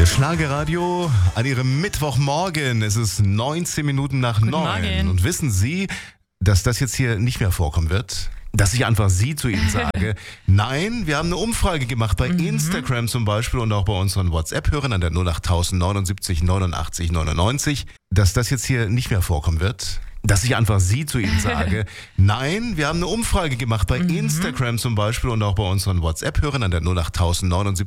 Schlagerradio an Ihrem Mittwochmorgen. Es ist 19 Minuten nach 9. Morgen. Und wissen Sie, dass das jetzt hier nicht mehr vorkommen wird? Dass ich einfach Sie zu Ihnen sage. Nein, wir haben eine Umfrage gemacht bei Instagram zum Beispiel und auch bei unseren WhatsApp-Hörern an der 08000 79 89 99. Dass das jetzt hier nicht mehr vorkommen wird. Dass ich einfach Sie zu Ihnen sage. Nein, wir haben eine Umfrage gemacht bei Instagram zum Beispiel und auch bei unseren WhatsApp-Hörern an der 08000 79